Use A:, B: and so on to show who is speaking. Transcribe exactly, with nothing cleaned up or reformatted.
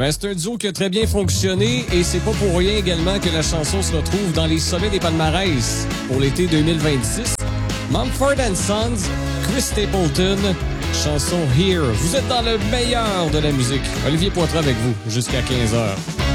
A: ben, c'est un duo qui a très bien fonctionné et c'est pas pour rien également que la chanson se retrouve dans les sommets des palmarès pour l'été deux mille vingt-six. Mumford and Sons, Chris Stapleton, chanson Here. Vous êtes dans le meilleur de la musique. Olivier Poitras avec vous jusqu'à quinze heures.